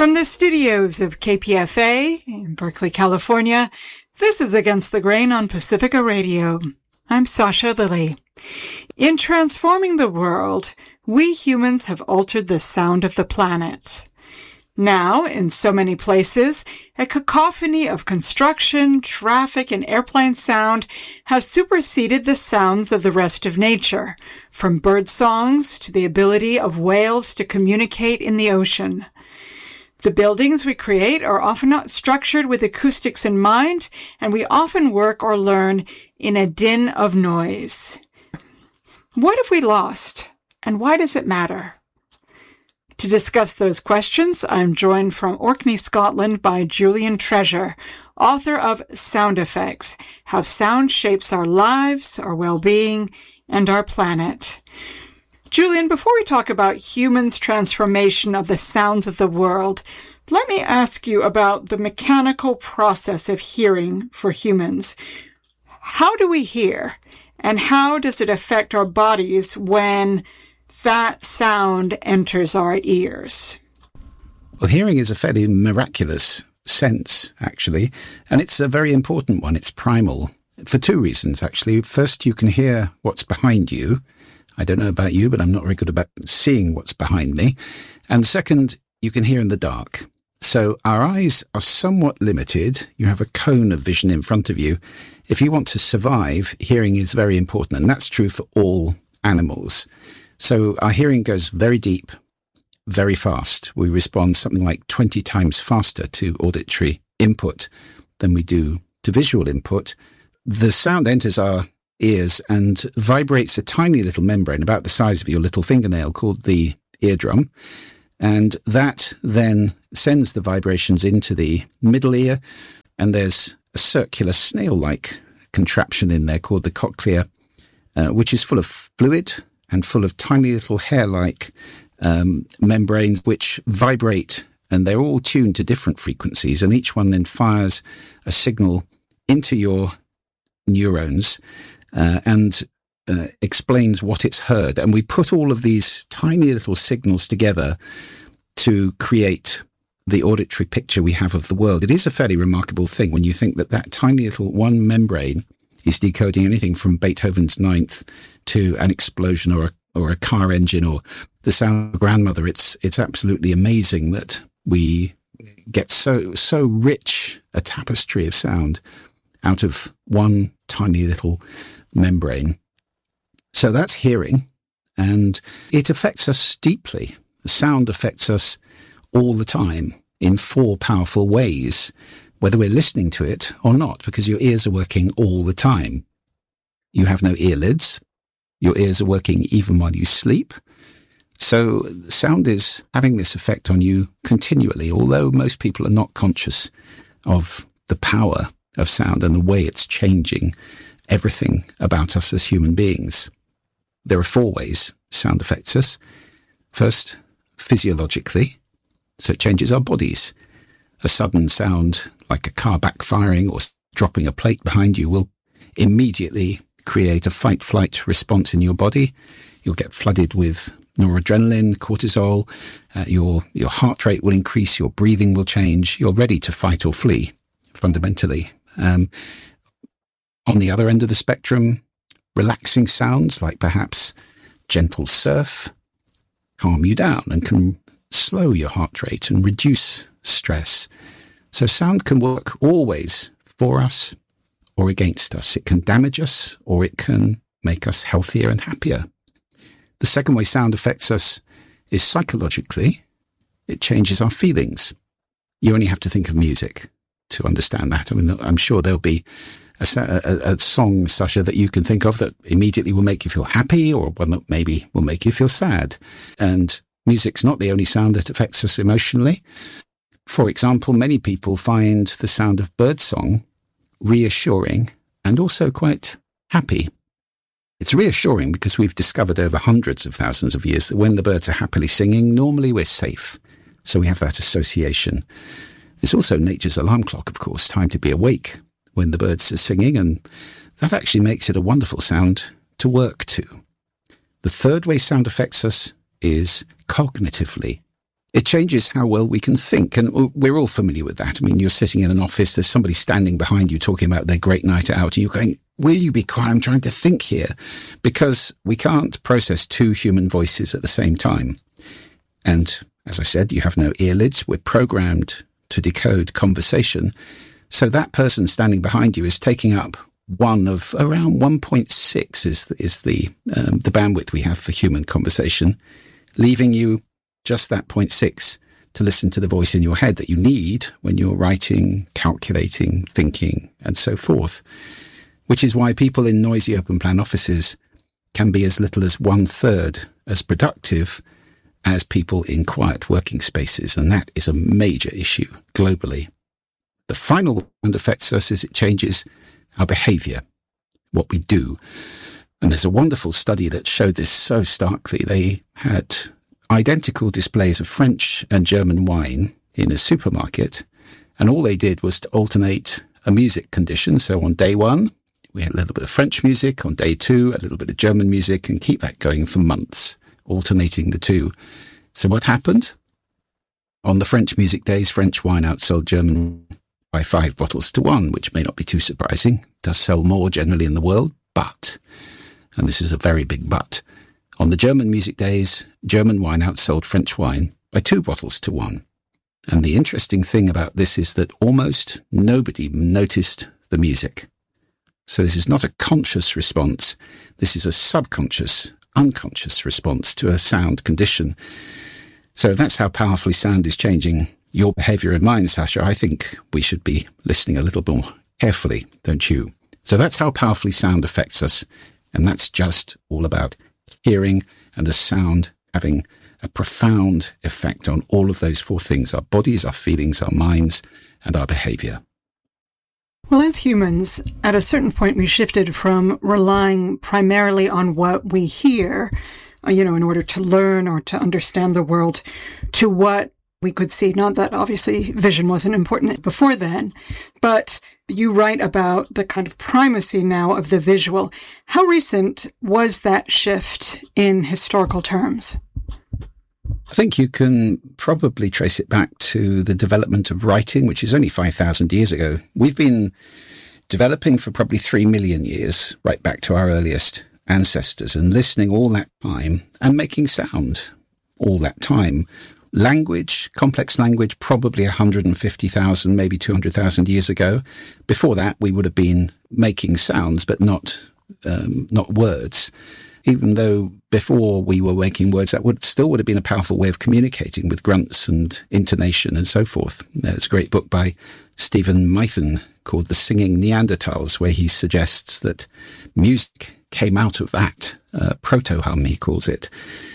From the studios of KPFA in Berkeley, California, this is Against the Grain on Pacifica Radio. I'm Sasha Lilly. In transforming the world, we humans have altered the sound of the planet. Now, in so many places, a cacophony of construction, traffic, and airplane sound has superseded the sounds of the rest of nature, from bird songs to the ability of whales to communicate in the ocean. The buildings we create are often not structured with acoustics in mind, and we often work or learn in a din of noise. What have we lost, and why does it matter? To discuss those questions, I'm joined from Orkney, Scotland by Julian Treasure, author of Sound Effects, How Sound Shapes Our Lives, Our Well-Being, and Our Planet. Julian, before we talk about humans' transformation of the sounds of the world, let me ask you about the mechanical process of hearing for humans. How do we hear, and how does it affect our bodies when that sound enters our ears? Well, hearing is a fairly miraculous sense, actually, and it's a very important one. It's primal for two reasons, actually. First, you can hear what's behind you. I don't know about you, but I'm not very good about seeing what's behind me. And second, you can hear in the dark. So our eyes are somewhat limited. You have a cone of vision in front of you. If you want to survive, hearing is very important, and that's true for all animals. So our hearing goes very deep, very fast. We respond something like 20 times faster to auditory input than we do to visual input. The sound enters our ears and vibrates a tiny little membrane about the size of your little fingernail called the eardrum. And that then sends the vibrations into the middle ear. And there's a circular snail-like contraption in there called the cochlea, which is full of fluid and full of tiny little hair-like membranes which vibrate, and they're all tuned to different frequencies, and each one then fires a signal into your neurons and explains what it's heard. And we put all of these tiny little signals together to create the auditory picture we have of the world. It is a fairly remarkable thing when you think that that tiny little one membrane is decoding anything from Beethoven's Ninth to an explosion or a car engine or the sound of grandmother. It's absolutely amazing that we get so rich a tapestry of sound out of one tiny little membrane. So that's hearing, and it affects us deeply. The sound affects us all the time in four powerful ways, whether we're listening to it or not, because your ears are working all the time. You have no earlids. Your ears are working even while you sleep. So sound is having this effect on you continually, although most people are not conscious of the power of sound and the way it's changing everything about us as human beings. There are four ways sound affects us. First, physiologically. So it changes our bodies. A sudden sound like a car backfiring or dropping a plate behind you will immediately create a fight-flight response in your body. You'll get flooded with noradrenaline, cortisol. Your heart rate will increase. Your breathing will change. You're ready to fight or flee, fundamentally. On the other end of the spectrum, relaxing sounds like perhaps gentle surf calm you down and can slow your heart rate and reduce stress. So sound can work always for us or against us. It can damage us or it can make us healthier and happier. The second way sound affects us is psychologically. It changes our feelings. You only have to think of music to understand that. I mean, I'm sure there'll be a song, Sasha, that you can think of that immediately will make you feel happy, or one that maybe will make you feel sad. And music's not the only sound that affects us emotionally. For example, many people find the sound of birdsong reassuring and also quite happy. It's reassuring because we've discovered over hundreds of thousands of years that when the birds are happily singing, normally we're safe. So we have that association. It's also nature's alarm clock, of course, time to be awake when the birds are singing, and that actually makes it a wonderful sound to work to. The third way sound affects us is cognitively. It changes how well we can think. And we're all familiar with that. I mean, you're sitting in an office, there's somebody standing behind you talking about their great night out, and you're going, will you be quiet? I'm trying to think here. Because we can't process two human voices at the same time. And as I said, you have no earlids. We're programmed to decode conversation. So that person standing behind you is taking up one of around 1.6 is the bandwidth we have for human conversation, leaving you just that 0.6 to listen to the voice in your head that you need when you're writing, calculating, thinking, and so forth. Which is why people in noisy open plan offices can be as little as 1/3 as productive as people in quiet working spaces. And that is a major issue globally. The final one that affects us is it changes our behavior, what we do. And there's a wonderful study that showed this so starkly. They had identical displays of French and German wine in a supermarket, and all they did was to alternate a music condition. So on day one, we had a little bit of French music. On day two, a little bit of German music, and keep that going for months, alternating the two. So what happened? On the French music days, French wine outsold German by 5 bottles to 1, which may not be too surprising. It does sell more generally in the world, but, and this is a very big but, on the German music days, German wine outsold French wine by 2 bottles to 1. And the interesting thing about this is that almost nobody noticed the music. So this is not a conscious response. This is a subconscious, unconscious response to a sound condition. So that's how powerfully sound is changing your behavior and mine, Sasha. I think we should be listening a little more carefully, don't you? So that's how powerfully sound affects us. And that's just all about hearing and the sound having a profound effect on all of those 4 things: our bodies, our feelings, our minds, and our behavior. Well, as humans, at a certain point, we shifted from relying primarily on what we hear, in order to learn or to understand the world, to what we could see. Not that obviously vision wasn't important before then, but you write about the kind of primacy now of the visual. How recent was that shift in historical terms? I think you can probably trace it back to the development of writing, which is only 5,000 years ago. We've been developing for probably 3 million years, right back to our earliest ancestors, and listening all that time and making sound all that time. Language, complex language, probably 150,000, maybe 200,000 years ago. Before that, we would have been making sounds, but not words. Even though before we were making words, that would have been a powerful way of communicating with grunts and intonation and so forth. There's a great book by Stephen Mython called The Singing Neanderthals, where he suggests that music came out of that, proto-hum, he calls it.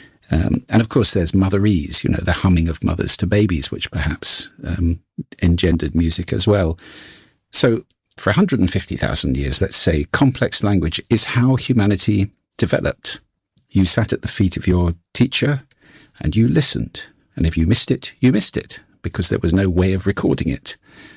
And of course, there's motherese, the humming of mothers to babies, which perhaps engendered music as well. So for 150,000 years, let's say, complex language is how humanity developed. You sat at the feet of your teacher and you listened. And if you missed it, you missed it, because there was no way of recording it.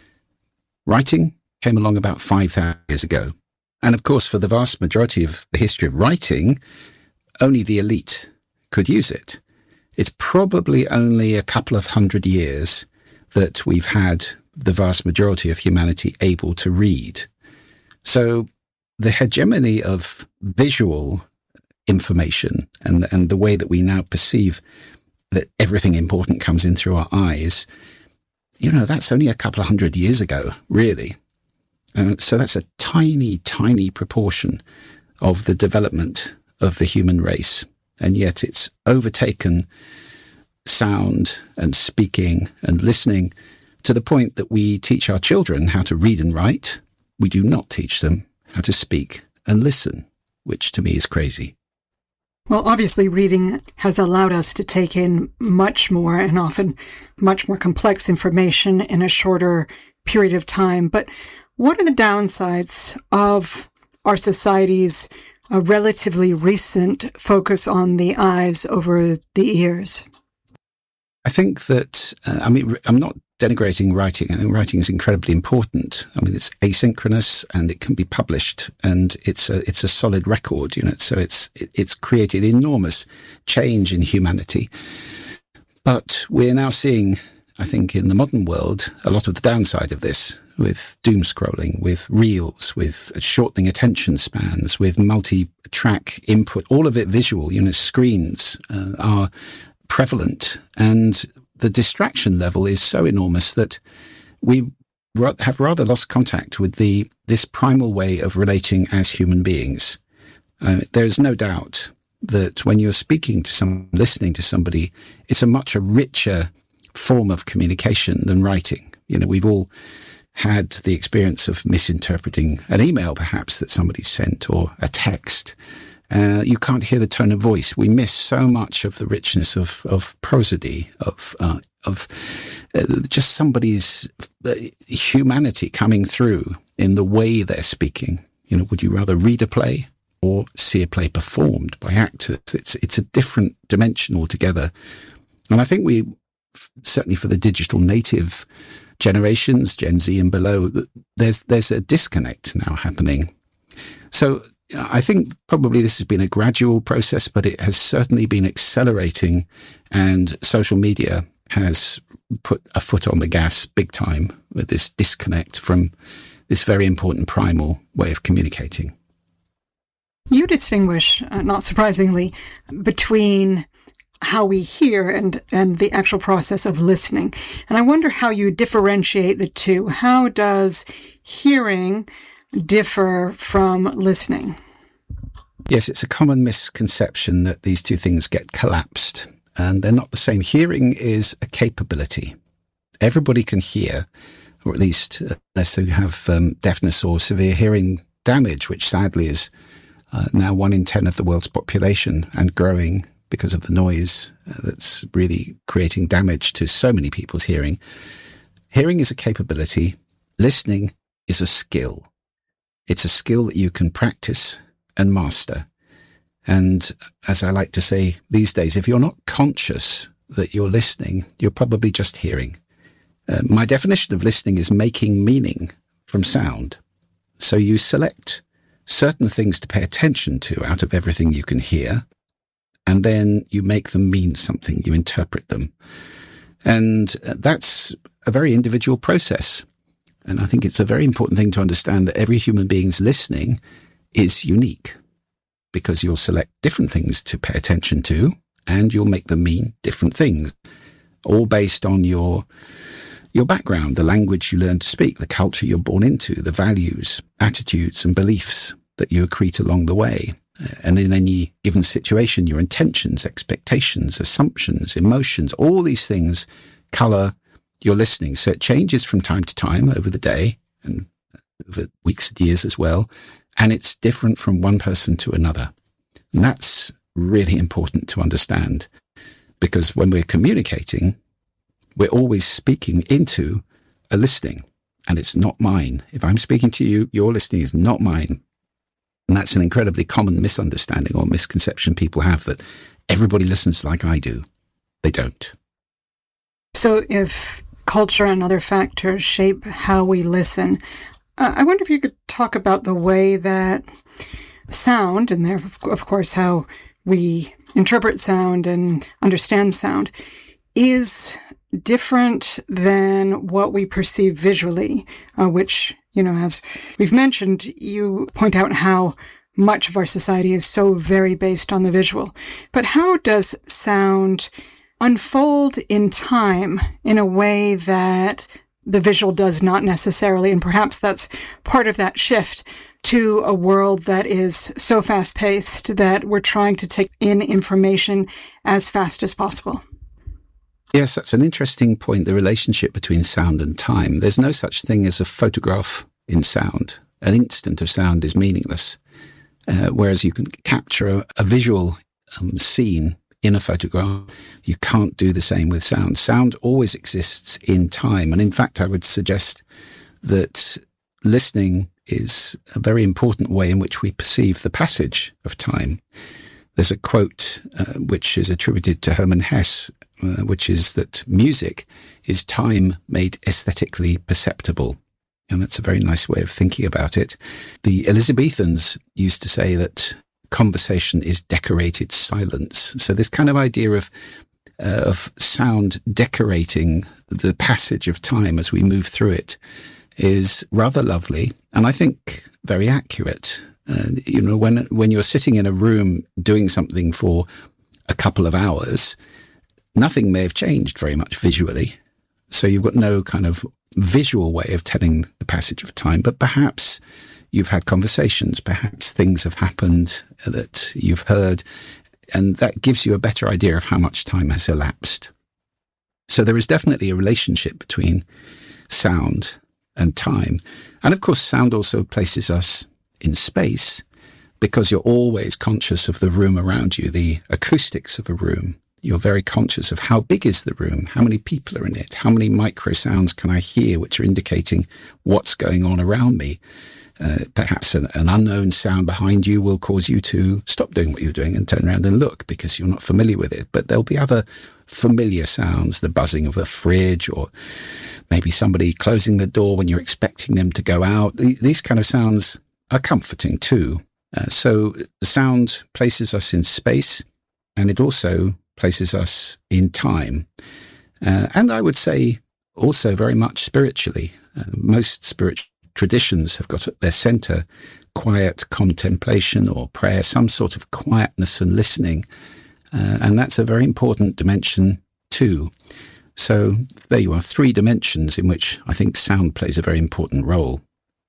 Writing came along about 5,000 years ago. And of course, for the vast majority of the history of writing, only the elite could use it. It's probably only a couple of 100 years that we've had the vast majority of humanity able to read. So the hegemony of visual information and the way that we now perceive that everything important comes in through our eyes, that's only a couple of 100 years ago, really. So that's a tiny, tiny proportion of the development of the human race. And yet it's overtaken sound and speaking and listening to the point that we teach our children how to read and write. We do not teach them how to speak and listen, which to me is crazy. Well, obviously, reading has allowed us to take in much more and often much more complex information in a shorter period of time. But what are the downsides of our society's relatively recent focus on the eyes over the ears? I think that, I'm not denigrating writing. I think writing is incredibly important. It's asynchronous and it can be published, and it's a solid record, so it's created enormous change in humanity. But we're now seeing, I think, in the modern world, a lot of the downside of this, with doom scrolling, with reels, with shortening attention spans, with multi-track input, all of it visual. Screens are prevalent, and the distraction level is so enormous that we have rather lost contact with this primal way of relating as human beings. There's no doubt that when you're speaking to someone, listening to somebody, it's a much richer form of communication than writing. We've all had the experience of misinterpreting an email, perhaps, that somebody sent, or a text. You can't hear the tone of voice. We miss so much of the richness of prosody, of just somebody's humanity coming through in the way they're speaking. Would you rather read a play or see a play performed by actors? It's a different dimension altogether. And I think we, certainly for the digital native generations, Gen Z and below, there's a disconnect now happening. So I think probably this has been a gradual process, but it has certainly been accelerating, and social media has put a foot on the gas big time with this disconnect from this very important primal way of communicating. You distinguish, not surprisingly, between how we hear and the actual process of listening. And I wonder how you differentiate the two. How does hearing differ from listening? Yes, it's a common misconception that these two things get collapsed, and they're not the same. Hearing is a capability. Everybody can hear, or at least unless you have deafness or severe hearing damage, which sadly is now 1 in 10 of the world's population and growing because of the noise that's really creating damage to so many people's hearing. Hearing is a capability. Listening is a skill. It's a skill that you can practice and master. And as I like to say these days, if you're not conscious that you're listening, you're probably just hearing. My definition of listening is making meaning from sound. So you select certain things to pay attention to out of everything you can hear, and then you make them mean something, you interpret them. And that's a very individual process. And I think it's a very important thing to understand that every human being's listening is unique, because you'll select different things to pay attention to, and you'll make them mean different things, all based on your background, the language you learn to speak, the culture you're born into, the values, attitudes, and beliefs that you accrete along the way. And in any given situation, your intentions, expectations, assumptions, emotions, all these things color your listening. So it changes from time to time over the day and over weeks and years as well. And it's different from one person to another. And that's really important to understand, because when we're communicating, we're always speaking into a listening, and it's not mine. If I'm speaking to you, your listening is not mine. And that's an incredibly common misunderstanding or misconception people have, that everybody listens like I do. They don't. So if culture and other factors shape how we listen, I wonder if you could talk about the way that sound, and there, of course, how we interpret sound and understand sound, is different than what we perceive visually, which, as we've mentioned, you point out how much of our society is so very based on the visual. But how does sound unfold in time in a way that the visual does not necessarily? And perhaps that's part of that shift to a world that is so fast-paced that we're trying to take in information as fast as possible. Yes, that's an interesting point, the relationship between sound and time. There's no such thing as a photograph in sound. An instant of sound is meaningless, whereas you can capture a visual scene in a photograph. You can't do the same with sound. Sound always exists in time. And in fact, I would suggest that listening is a very important way in which we perceive the passage of time. There's a quote which is attributed to Hermann Hesse, which is that music is time made aesthetically perceptible. And that's a very nice way of thinking about it. The Elizabethans used to say that conversation is decorated silence. So this kind of idea of of sound decorating the passage of time as we move through it is rather lovely, and I think very accurate. When you're sitting in a room doing something for a couple of hours, nothing may have changed very much visually. So you've got no kind of visual way of telling the passage of time, but perhaps you've had conversations, perhaps things have happened that you've heard, and that gives you a better idea of how much time has elapsed. So there is definitely a relationship between sound and time. And of course, sound also places us in space, because you're always conscious of the room around you, the acoustics of a room. You're very conscious of how big is the room, how many people are in it, how many micro sounds can I hear which are indicating what's going on around me. Perhaps an unknown sound behind you will cause you to stop doing what you're doing and turn around and look because you're not familiar with it. But there'll be other familiar sounds, the buzzing of a fridge, or maybe somebody closing the door when you're expecting them to go out. These kind of sounds are comforting too. So the sound places us in space, and it also places us in time. And I would say also very much spiritually. Most spiritual traditions have got at their centre quiet contemplation or prayer, some sort of quietness and listening. And that's a very important dimension too. So there you are, 3 dimensions in which I think sound plays a very important role.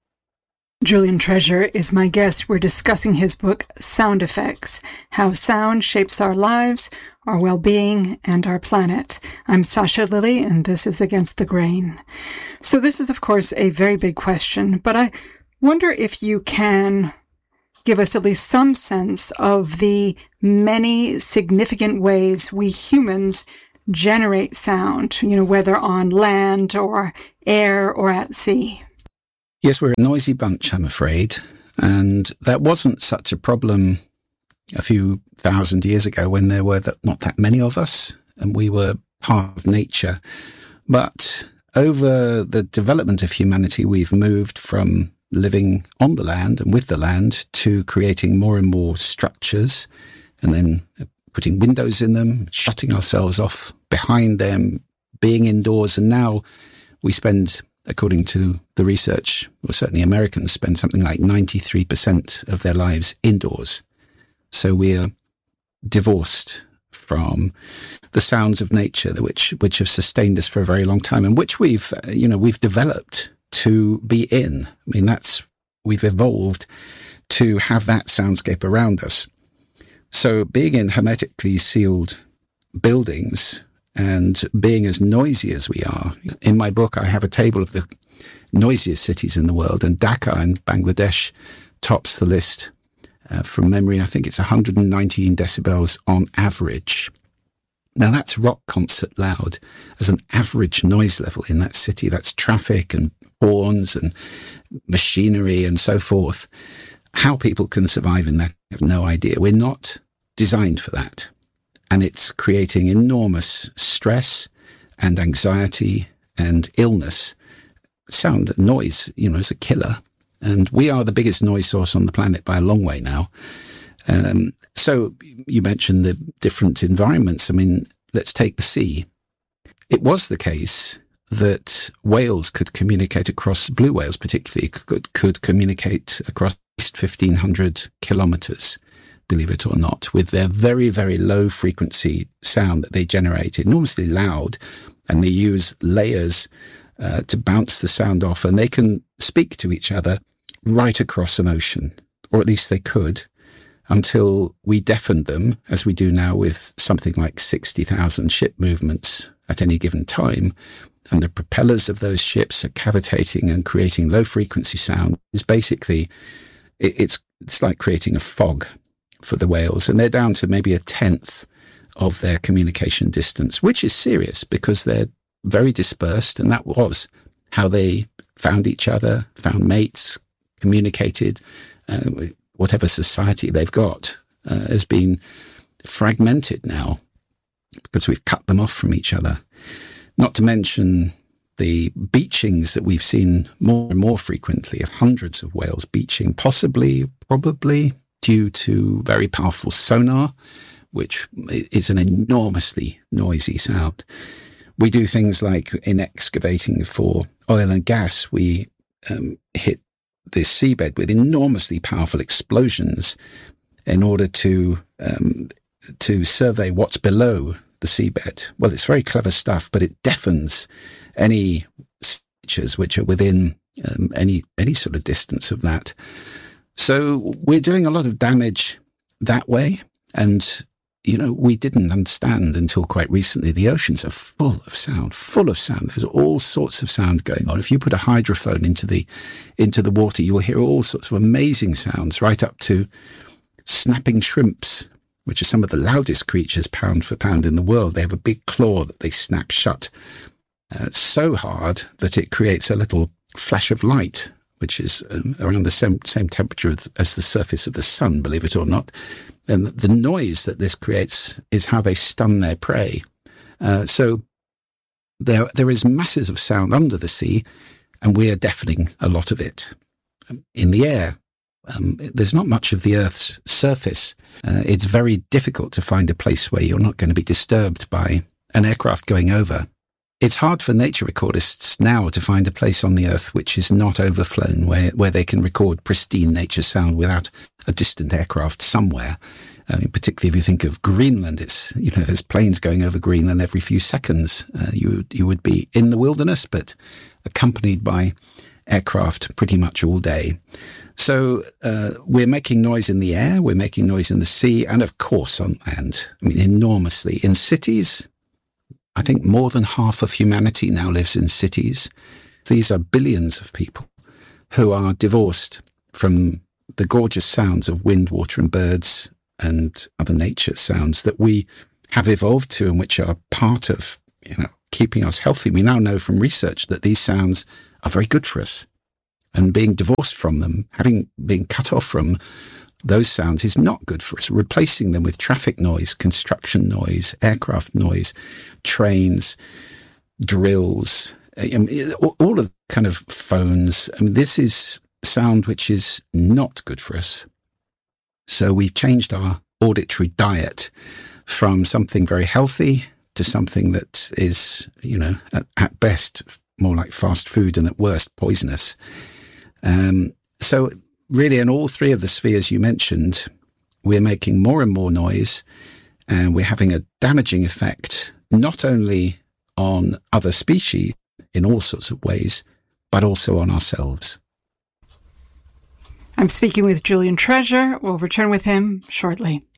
Julian Treasure is my guest. We're discussing his book, Sound Effects, How Sound Shapes Our Lives, Our Well-Being, and Our Planet. I'm Sasha Lilley, and this is Against the Grain. So this is, of course, a very big question, but I wonder if you can give us at least some sense of the many significant ways we humans generate sound, whether on land or air or at sea. Yes, we're a noisy bunch, I'm afraid. And that wasn't such a problem a few thousand years ago when there were not that many of us and we were part of nature. But over the development of humanity, we've moved from living on the land and with the land to creating more and more structures and then putting windows in them, shutting ourselves off behind them, being indoors. And now we spend, according to the research, or certainly Americans spend something like 93% of their lives indoors. So we're divorced from the sounds of nature, which have sustained us for a very long time, and which we've developed to be in. I mean, we've evolved to have that soundscape around us. So being in hermetically sealed buildings and being as noisy as we are. In my book, I have a table of the noisiest cities in the world, and Dhaka in Bangladesh tops the list. From memory, I think it's 119 decibels on average. Now, that's rock concert loud as an average noise level in that city. That's traffic and horns and machinery and so forth. How people can survive in that, I have no idea. We're not designed for that. And it's creating enormous stress and anxiety and illness. Sound, noise, is a killer. And we are the biggest noise source on the planet by a long way now. So you mentioned the different environments. I mean, let's take the sea. It was the case that whales could communicate across, blue whales particularly, could communicate across 1,500 kilometers, believe it or not, with their very, very low frequency sound that they generate, enormously loud, and they use layers to bounce the sound off, and they can speak to each other right across an ocean, or at least they could, until we deafened them, as we do now with something like 60,000 ship movements at any given time. And the propellers of those ships are cavitating and creating low frequency sound. It's basically, it's like creating a fog for the whales, and they're down to maybe 1/10 of their communication distance, which is serious because they're very dispersed, and that was how they found each other, found mates, communicated. Whatever society they've got has been fragmented now because we've cut them off from each other. Not to mention the beachings that we've seen more and more frequently of hundreds of whales beaching, probably due to very powerful sonar, which is an enormously noisy sound. We do things like in excavating for oil and gas, we hit the seabed with enormously powerful explosions in order to survey what's below the seabed. Well, it's very clever stuff, but it deafens any creatures which are within any sort of distance of that. So we're doing a lot of damage that way. And, you know, we didn't understand until quite recently, the oceans are full of sound. There's all sorts of sound going on. If you put a hydrophone into the water, you will hear all sorts of amazing sounds, right up to snapping shrimps, which are some of the loudest creatures pound for pound in the world. They have a big claw that they snap shut so hard that it creates a little flash of light, which is around the same temperature as the surface of the sun, believe it or not. And the noise that this creates is how they stun their prey. So there is masses of sound under the sea, and we are deafening a lot of it. In the air, there's not much of the Earth's surface. It's very difficult to find a place where you're not going to be disturbed by an aircraft going over. It's hard for nature recordists now to find a place on the Earth which is not overflown, where they can record pristine nature sound without a distant aircraft somewhere. I mean, particularly if you think of Greenland, it's, you know, there's planes going over Greenland every few seconds. You would be in the wilderness, but accompanied by aircraft pretty much all day. So we're making noise in the air, we're making noise in the sea, and of course on land. I mean, enormously. In cities, I think more than half of humanity now lives in cities. These are billions of people who are divorced from the gorgeous sounds of wind, water and birds and other nature sounds that we have evolved to and which are part of, you know, keeping us healthy. We now know from research that these sounds are very good for us. And being divorced from them, having been cut off from those sounds is not good for us. Replacing them with traffic noise, construction noise, aircraft noise, trains, drills, all of kind of phones. I mean, this is sound which is not good for us. So we've changed our auditory diet from something very healthy to something that is, you know, at best more like fast food and at worst poisonous. So really in all three of the spheres you mentioned, we're making more and more noise, and we're having a damaging effect, not only on other species in all sorts of ways, but also on ourselves. I'm speaking with Julian Treasure. We'll return with him shortly.